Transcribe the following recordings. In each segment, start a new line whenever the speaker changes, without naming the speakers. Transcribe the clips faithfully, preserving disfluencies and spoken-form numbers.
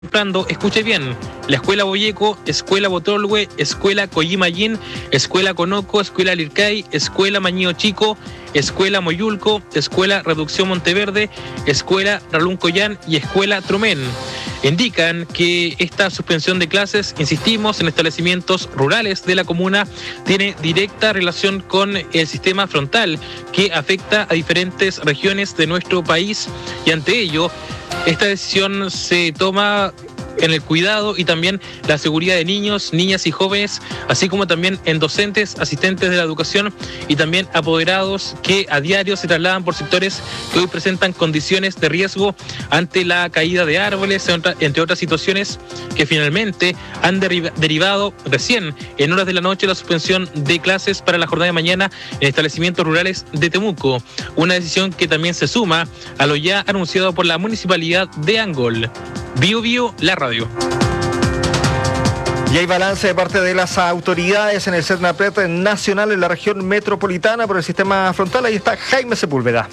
Prando, escuche bien: la Escuela Boyeco, Escuela Botolwe, Escuela Coyimayín, Escuela Conoco, Escuela Lircay, Escuela Mañío Chico, Escuela Moyulco, Escuela Reducción Monteverde, Escuela Ralún Collán y Escuela Tromén. Indican que esta suspensión de clases, insistimos, en establecimientos rurales de la comuna, tiene directa relación con el sistema frontal que afecta a diferentes regiones de nuestro país, y ante ello esta decisión se toma en el cuidado y también la seguridad de niños, niñas y jóvenes, así como también en docentes, asistentes de la educación y también apoderados que a diario se trasladan por sectores que hoy presentan condiciones de riesgo ante la caída de árboles, entre otras situaciones que finalmente han deriv- derivado recién en horas de la noche la suspensión de clases para la jornada de mañana en establecimientos rurales de Temuco. Una decisión que también se suma a lo ya anunciado por la Municipalidad de Angol. Bio Bio, la radio.
Y hay balance de parte de las autoridades en el CENAPRED nacional en la región metropolitana por el sistema frontal. Ahí está Jaime Sepúlveda.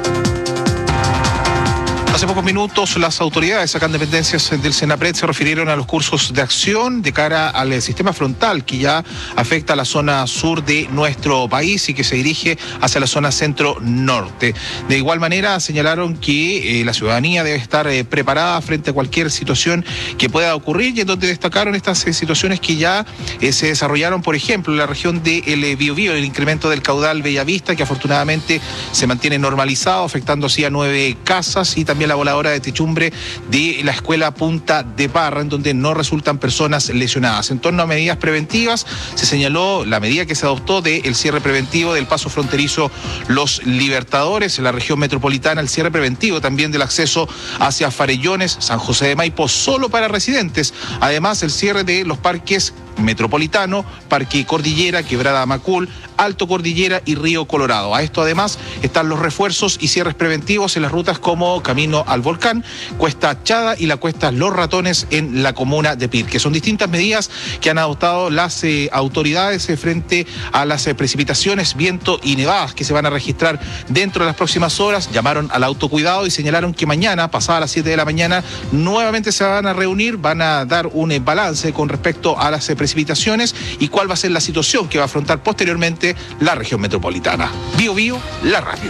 Hace pocos minutos las autoridades acá en dependencias del CENAPRED se refirieron a los cursos de acción de cara al sistema frontal que ya afecta a la zona sur de nuestro país y que se dirige hacia la zona centro-norte. De igual manera señalaron que eh, la ciudadanía debe estar eh, preparada frente a cualquier situación que pueda ocurrir, y en donde destacaron estas eh, situaciones que ya eh, se desarrollaron, por ejemplo, en la región del eh, Biobío, el incremento del caudal Bellavista, que afortunadamente se mantiene normalizado, afectando así a nueve casas, y también la voladora de techumbre de la escuela Punta de Parra, en donde no resultan personas lesionadas. En torno a medidas preventivas, se señaló la medida que se adoptó del cierre preventivo del paso fronterizo Los Libertadores en la región metropolitana, el cierre preventivo también del acceso hacia Farellones, San José de Maipo, solo para residentes. Además, el cierre de los parques Metropolitano, Parque Cordillera, Quebrada Macul, Alto Cordillera y Río Colorado. A esto además están los refuerzos y cierres preventivos en las rutas como Camino al Volcán, Cuesta Chada y la Cuesta Los Ratones en la comuna de Pirque. Son distintas medidas que han adoptado las eh, autoridades eh, frente a las eh, precipitaciones, viento y nevadas que se van a registrar dentro de las próximas horas. Llamaron al autocuidado y señalaron que mañana, pasada las siete de la mañana, nuevamente se van a reunir, van a dar un eh, balance con respecto a las eh, precipitaciones y cuál va a ser la situación que va a afrontar posteriormente la región metropolitana. Bio Bio, la radio.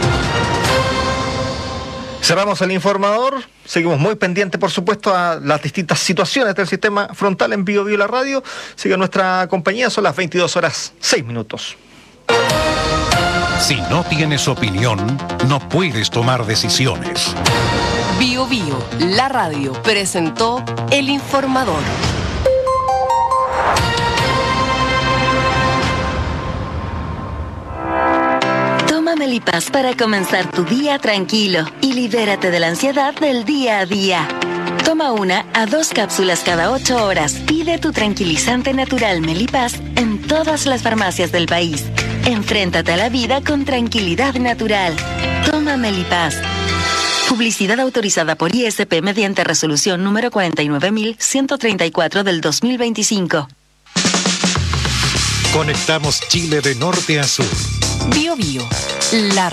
Cerramos el informador. Seguimos muy pendientes, por supuesto, a las distintas situaciones del sistema frontal en Bio Bio, la radio. Sigue nuestra compañía, son las veintidós horas, seis minutos.
Si no tienes opinión, no puedes tomar decisiones.
Bio Bio, la radio, presentó el informador.
Toma Melipaz para comenzar tu día tranquilo y libérate de la ansiedad del día a día. Toma una a dos cápsulas cada ocho horas. Pide tu tranquilizante natural Melipaz en todas las farmacias del país. Enfréntate a la vida con tranquilidad natural. Toma Melipaz. Publicidad autorizada por I S P mediante resolución número cuarenta y nueve mil ciento treinta y cuatro del dos mil veinticinco.
Conectamos Chile de norte a sur.
Bio Bio, la